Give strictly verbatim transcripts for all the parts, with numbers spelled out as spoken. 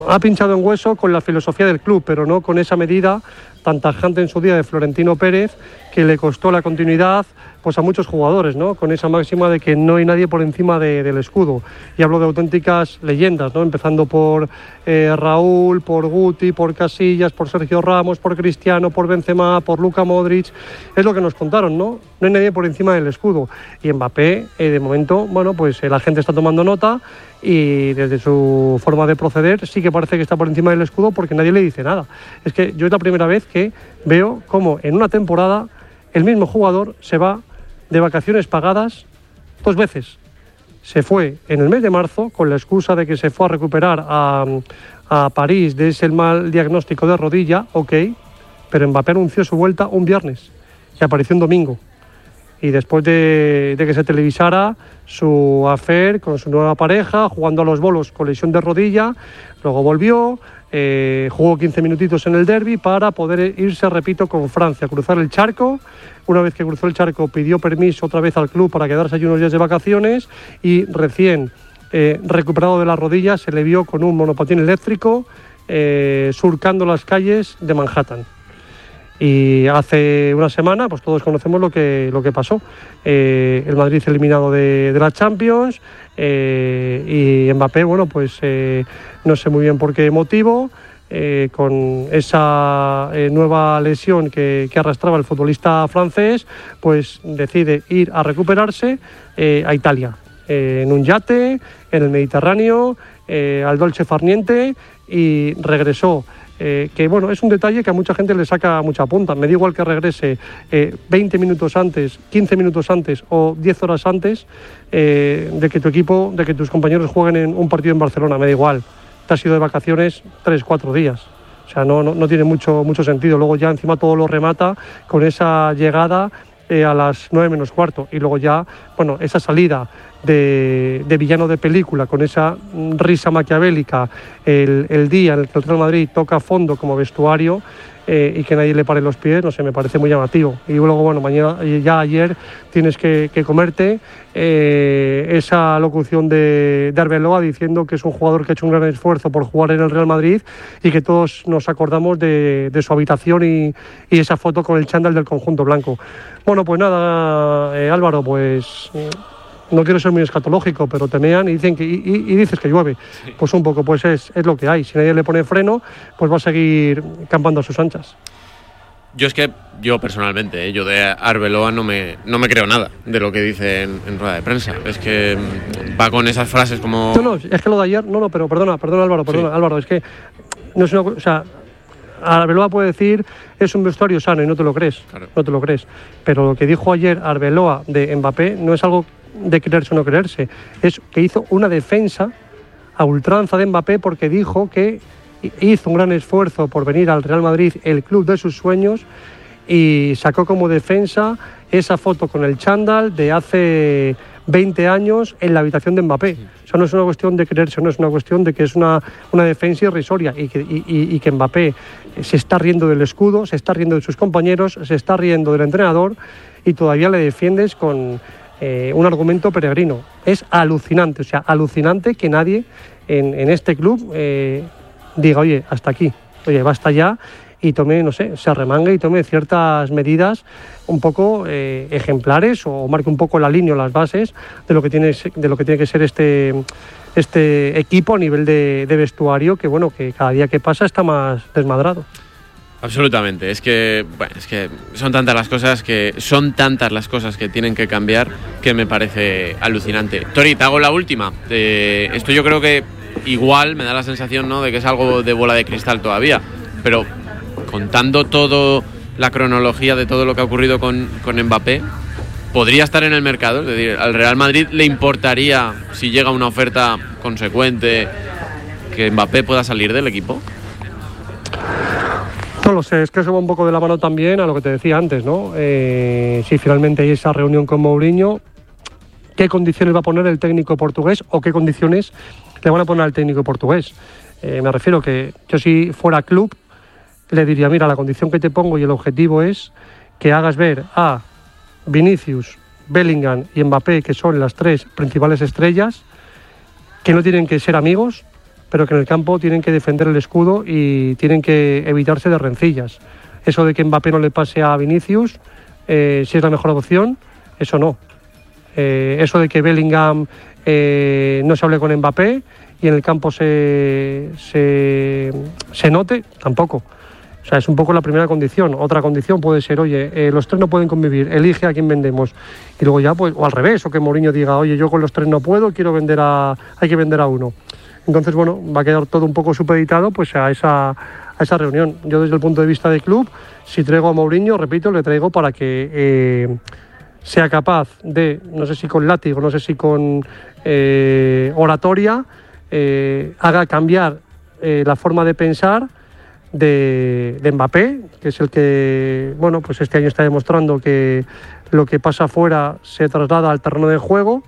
Ha pinchado en hueso con la filosofía del club, pero no con esa medida tan tajante en su día de Florentino Pérez, que le costó la continuidad pues a muchos jugadores, ¿no? Con esa máxima de que no hay nadie por encima de, del escudo. Y hablo de auténticas leyendas, ¿no? Empezando por eh, Raúl, por Guti, por Casillas, por Sergio Ramos, por Cristiano, por Benzema, por Luka Modric. Es lo que nos contaron, ¿no? No hay nadie por encima del escudo. Y Mbappé, eh, de momento, bueno, pues eh, la gente está tomando nota y desde su forma de proceder sí que parece que está por encima del escudo porque nadie le dice nada. Es que yo es la primera vez que veo cómo en una temporada el mismo jugador se va de vacaciones pagadas dos veces. Se fue en el mes de marzo con la excusa de que se fue a recuperar a, a París de ese mal diagnóstico de rodilla, ok, pero Mbappé anunció su vuelta un viernes y apareció un domingo. Y después de, de que se televisara su affair con su nueva pareja, jugando a los bolos con lesión de rodilla, luego volvió, eh, jugó quince minutitos en el derbi para poder irse, repito, con Francia, cruzar el charco. Una vez que cruzó el charco pidió permiso otra vez al club para quedarse allí unos días de vacaciones y recién eh, recuperado de la rodilla se le vio con un monopatín eléctrico eh, surcando las calles de Manhattan. Y hace una semana, pues todos conocemos lo que, lo que pasó. Eh, el Madrid eliminado de, de la Champions eh, y Mbappé, bueno, pues eh, no sé muy bien por qué motivo, eh, con esa eh, nueva lesión que, que arrastraba el futbolista francés, pues decide ir a recuperarse eh, a Italia, eh, en un yate, en el Mediterráneo, eh, al Dolce Far Niente, y regresó. Eh, que bueno, es un detalle que a mucha gente le saca mucha punta. Me da igual que regrese eh, veinte minutos antes, quince minutos antes o diez horas antes eh, de que tu equipo, de que tus compañeros jueguen en un partido en Barcelona. Me da igual. Te has ido de vacaciones tres, cuatro días. O sea, no, no, no tiene mucho, mucho sentido. Luego ya encima todo lo remata con esa llegada eh, a las nueve menos cuarto. Y luego ya, bueno, esa salida De, de villano de película, con esa risa maquiavélica, el, el día en el que el Real Madrid toca a fondo como vestuario eh, y que nadie le pare los pies, no sé, me parece muy llamativo. Y luego, bueno, mañana, ya ayer tienes que, que comerte eh, esa locución de, de Arbeloa diciendo que es un jugador que ha hecho un gran esfuerzo por jugar en el Real Madrid y que todos nos acordamos de, de su habitación y, y esa foto con el chándal del conjunto blanco. Bueno, pues nada, eh, Álvaro, pues no quiero ser muy escatológico, pero temean y dicen que y, y dices que llueve. Sí. Pues un poco, pues es, es lo que hay. Si nadie le pone freno, pues va a seguir campando a sus anchas. Yo es que, yo personalmente, ¿eh? yo de Arbeloa no me, no me creo nada de lo que dice en, en rueda de prensa. Es que va con esas frases como... No, no, es que lo de ayer, no, no, pero perdona, perdona Álvaro, perdona, sí. Álvaro, es que no es una cosa, o sea, Arbeloa puede decir es un vestuario sano y no te lo crees, claro. no te lo crees. Pero lo que dijo ayer Arbeloa de Mbappé no es algo de creerse o no creerse, es que hizo una defensa a ultranza de Mbappé porque dijo que hizo un gran esfuerzo por venir al Real Madrid, el club de sus sueños, y sacó como defensa esa foto con el chándal de hace veinte años en la habitación de Mbappé. O sea, no es una cuestión de creerse, no es una cuestión de que es una, una defensa irrisoria y que, y, y que Mbappé se está riendo del escudo, se está riendo de sus compañeros, se está riendo del entrenador y todavía le defiendes con Eh, un argumento peregrino. Es alucinante, o sea, alucinante que nadie en, en este club eh, diga, oye, hasta aquí, oye, basta ya, y tome, no sé, se arremangue y tome ciertas medidas un poco eh, ejemplares o marque un poco la línea o las bases de lo que tiene, de lo que tiene que ser este, este equipo a nivel de, de vestuario, que bueno, que cada día que pasa está más desmadrado. Absolutamente, es que, bueno, es que son tantas las cosas que son tantas las cosas que tienen que cambiar que me parece alucinante. Tori, te hago la última. Eh, esto yo creo que igual me da la sensación, ¿no?, de que es algo de bola de cristal todavía, pero contando todo la cronología de todo lo que ha ocurrido con, con Mbappé, podría estar en el mercado. Es decir, al Real Madrid le importaría, si llega una oferta consecuente, que Mbappé pueda salir del equipo. No lo sé, es que eso va un poco de la mano también a lo que te decía antes, ¿no? Eh, si finalmente hay esa reunión con Mourinho, ¿qué condiciones va a poner el técnico portugués o qué condiciones le van a poner al técnico portugués? Eh, me refiero que yo, si fuera club, le diría, mira, la condición que te pongo y el objetivo es que hagas ver a Vinicius, Bellingham y Mbappé, que son las tres principales estrellas, que no tienen que ser amigos, pero que en el campo tienen que defender el escudo y tienen que evitarse de rencillas. Eso de que Mbappé no le pase a Vinicius, eh, si es la mejor opción, eso no. Eh, eso de que Bellingham eh, no se hable con Mbappé y en el campo se, se, se note, tampoco. O sea, es un poco la primera condición. Otra condición puede ser, oye, eh, los tres no pueden convivir, elige a quién vendemos. Y luego ya, pues, o al revés, o que Mourinho diga, oye, yo con los tres no puedo, quiero vender a, hay que vender a uno. Entonces, bueno, va a quedar todo un poco supeditado pues a esa, a esa reunión. Yo desde el punto de vista del club, si traigo a Mourinho, repito, le traigo para que eh, sea capaz de, no sé si con látigo, no sé si con eh, oratoria, eh, haga cambiar eh, la forma de pensar de, de Mbappé, que es el que, bueno, pues este año está demostrando que lo que pasa afuera se traslada al terreno de juego.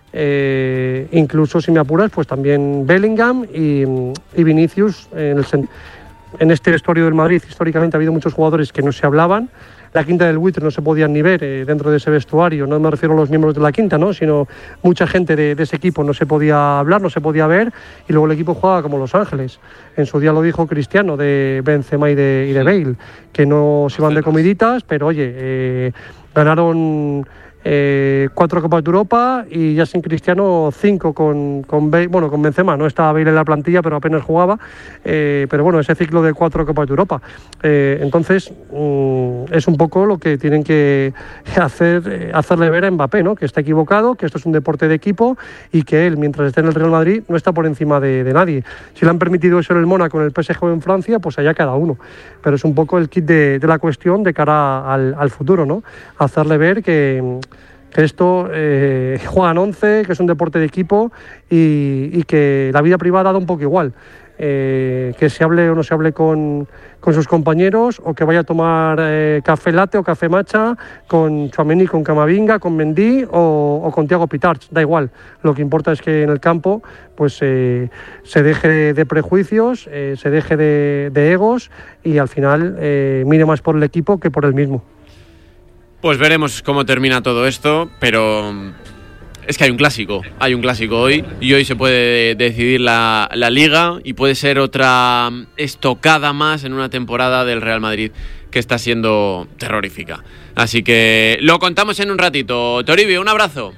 Eh, incluso si me apuras, pues también Bellingham y, y Vinicius. En, el, en este vestuario del Madrid históricamente ha habido muchos jugadores que no se hablaban. La quinta del buitre no se podían ni ver eh, dentro de ese vestuario, no me refiero a los miembros de la quinta, ¿no? Sino mucha gente de, de ese equipo no se podía hablar, no se podía ver, y luego el equipo jugaba como Los Ángeles. En su día lo dijo Cristiano de Benzema y de, y de Bale, que no se iban de comiditas, pero oye, eh, ganaron Eh, cuatro Copas de Europa y ya sin Cristiano cinco con, con, Bale, bueno, con Benzema. No estaba Bale en la plantilla, pero apenas jugaba, eh, pero bueno, ese ciclo de cuatro Copas de Europa. Eh, entonces mm, es un poco lo que tienen que hacer, eh, hacerle ver a Mbappé, ¿no? Que está equivocado, que esto es un deporte de equipo y que él, mientras esté en el Real Madrid, no está por encima de, de nadie. Si le han permitido eso en el Mónaco, en el P S G o en Francia, pues allá cada uno, pero es un poco el kit de, de la cuestión de cara al, al futuro, ¿no? Hacerle ver que que esto eh, juegan once, que es un deporte de equipo y, y que la vida privada da un poco igual. Eh, que se hable o no se hable con, con sus compañeros, o que vaya a tomar eh, café latte o café matcha con Tchouaméni, con Camavinga, con Mendy o, o con Thiago Pitarch, da igual. Lo que importa es que en el campo pues eh, se deje de, de prejuicios, eh, se deje de, de egos y al final eh, mire más por el equipo que por él mismo. Pues veremos cómo termina todo esto, pero es que hay un clásico, hay un clásico hoy y hoy se puede decidir la, la Liga y puede ser otra estocada más en una temporada del Real Madrid que está siendo terrorífica. Así que lo contamos en un ratito. Toribio, un abrazo.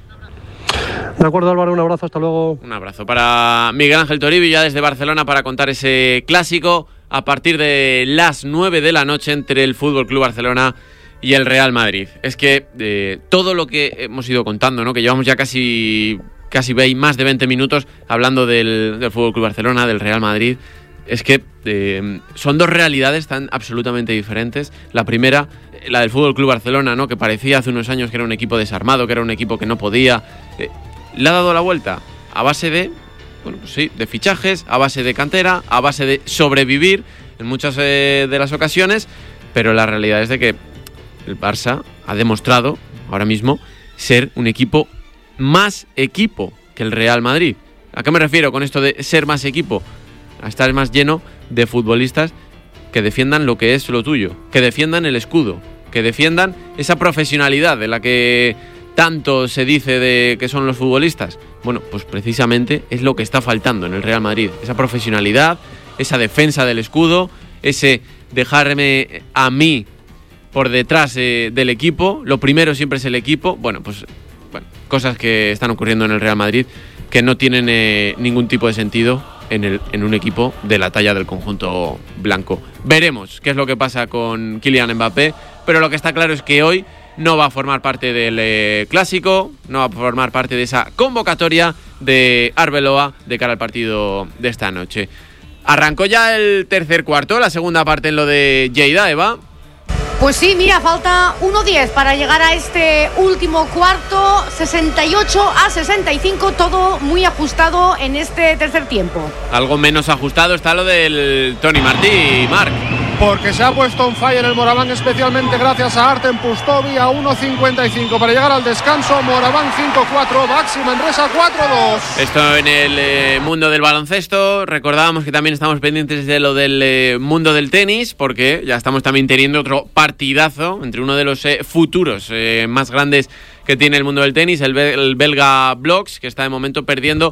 De acuerdo, Álvaro, un abrazo, hasta luego. Un abrazo para Miguel Ángel Toribio, ya desde Barcelona, para contar ese clásico a partir de las nueve de la noche entre el F C Barcelona y el Real Madrid. Es que eh, todo lo que hemos ido contando, ¿no? Que llevamos ya casi casi más de veinte minutos hablando del, del F C Barcelona, del Real Madrid, es que eh, son dos realidades tan absolutamente diferentes. La primera, la del F C Barcelona, ¿no? Que parecía hace unos años que era un equipo desarmado, que era un equipo que no podía. Eh, le ha dado la vuelta a base de, bueno, pues sí, de fichajes, a base de cantera, a base de sobrevivir en muchas eh, de las ocasiones, pero la realidad es de que el Barça ha demostrado ahora mismo ser un equipo más equipo que el Real Madrid. ¿A qué me refiero con esto de ser más equipo? A estar más lleno de futbolistas que defiendan lo que es lo tuyo, que defiendan el escudo, que defiendan esa profesionalidad de la que tanto se dice de que son los futbolistas. Bueno, pues precisamente es lo que está faltando en el Real Madrid. Esa profesionalidad, esa defensa del escudo, ese dejarme a mí por detrás eh, del equipo. Lo primero siempre es el equipo. Bueno, pues bueno, cosas que están ocurriendo en el Real Madrid que no tienen eh, ningún tipo de sentido en, el, en un equipo de la talla del conjunto blanco. Veremos qué es lo que pasa con Kylian Mbappé, pero lo que está claro es que hoy no va a formar parte del eh, clásico, no va a formar parte de esa convocatoria de Arbeloa de cara al partido de esta noche. Arrancó ya el tercer cuarto, la segunda parte en lo de Lleida, Eva. Pues sí, mira, falta uno diez para llegar a este último cuarto, sesenta y ocho a sesenta y cinco, todo muy ajustado en este tercer tiempo. Algo menos ajustado está lo del Toni Martí, Marc. Porque se ha puesto on fire el Moraván, especialmente gracias a Artem Pustovi, a uno cincuenta y cinco para llegar al descanso. Moraván cinco cuatro, Baxi Manresa cuatro dos. Esto en el eh, mundo del baloncesto. Recordábamos que también estamos pendientes de lo del eh, mundo del tenis, porque ya estamos también teniendo otro partidazo entre uno de los eh, futuros eh, más grandes que tiene el mundo del tenis, el, be- el belga Bloks, que está de momento perdiendo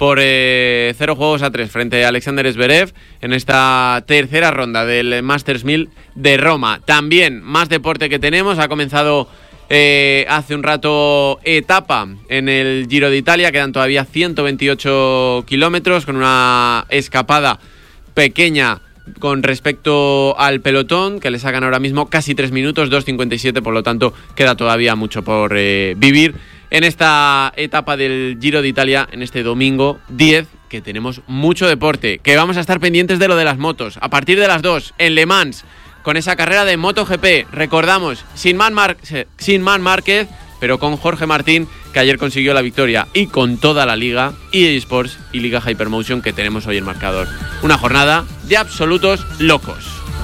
por eh, cero juegos a tres frente a Alexander Zverev en esta tercera ronda del Masters mil de Roma. También más deporte que tenemos. Ha comenzado eh, hace un rato etapa en el Giro de Italia. Quedan todavía ciento veintiocho kilómetros con una escapada pequeña con respecto al pelotón, que le sacan ahora mismo casi tres minutos, dos cincuenta y siete, por lo tanto queda todavía mucho por eh, vivir en esta etapa del Giro de Italia, en este domingo diez, que tenemos mucho deporte, que vamos a estar pendientes de lo de las motos, a partir de las dos, en Le Mans, con esa carrera de MotoGP, recordamos, sin Man, Mar- sin Man Márquez, pero con Jorge Martín, que ayer consiguió la victoria, y con toda la liga, E A Sports y Liga Hypermotion que tenemos hoy en marcador. Una jornada de absolutos locos.